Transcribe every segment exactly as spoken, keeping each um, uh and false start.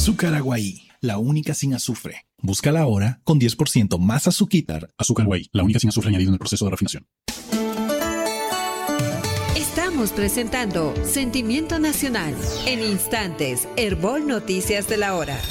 Azúcar Aguaí, la única sin azufre. Búscala ahora con diez por ciento más azuquitar. Azúcar Aguaí, la única sin azufre añadido en el proceso de refinación. Estamos presentando Sentimiento Nacional. En instantes, Herbol Noticias de la Hora.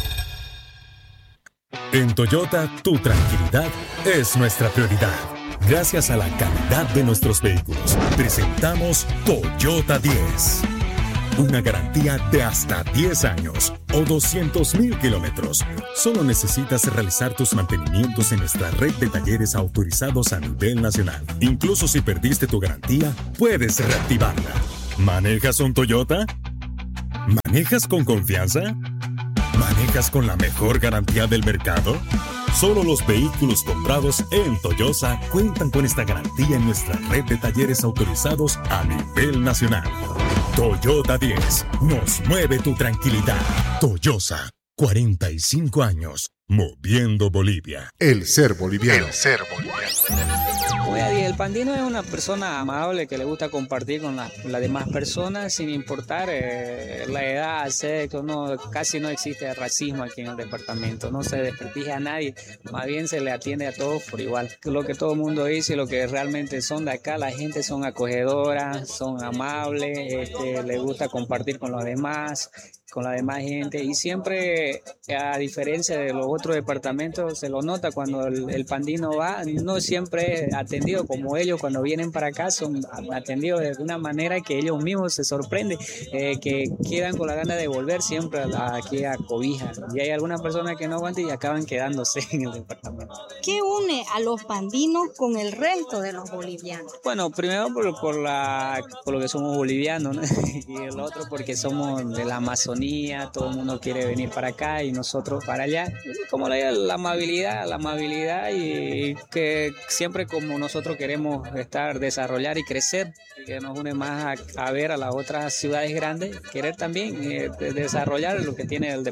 En Toyota, tu tranquilidad es nuestra prioridad. Gracias a la calidad de nuestros vehículos, presentamos Toyota diez. Una garantía de hasta diez años o doscientos mil kilómetros. Solo necesitas realizar tus mantenimientos en nuestra red de talleres autorizados a nivel nacional. Incluso si perdiste tu garantía, puedes reactivarla. ¿Manejas un Toyota? ¿Manejas con confianza? ¿Manejas con la mejor garantía del mercado? Solo los vehículos comprados en Toyosa cuentan con esta garantía en nuestra red de talleres autorizados a nivel nacional. Toyota diez, nos mueve tu tranquilidad. Toyosa, cuarenta y cinco años, moviendo Bolivia. El ser boliviano. El ser boliviano. Oye, el pandino es una persona amable que le gusta compartir con las la demás personas sin importar eh, la edad, sexo, no, casi no existe racismo aquí en el departamento, no se desprestigia a nadie, más bien se le atiende a todos por igual. Lo que todo el mundo dice y lo que realmente son de acá, la gente son acogedoras, son amables, este, le gusta compartir con los demás, con la demás gente, y siempre, a diferencia de los otros departamentos, se lo nota cuando el, el pandino va, no siempre es atendido como ellos cuando vienen para acá, son atendidos de una manera que ellos mismos se sorprenden, eh, que quedan con la gana de volver siempre a la, aquí a Cobija, y hay algunas personas que no aguantan y acaban quedándose en el departamento. ¿Qué une a los pandinos con el resto de los bolivianos? Bueno, primero por, por, la, por lo que somos bolivianos, ¿no? Y el otro porque somos de la Amazonía, todo el mundo quiere venir para acá y nosotros para allá. Como la, la amabilidad, la amabilidad y que siempre como nosotros queremos estar, desarrollar y crecer, que nos une más a, a ver a las otras ciudades grandes, querer también eh, desarrollar lo que tiene el departamento.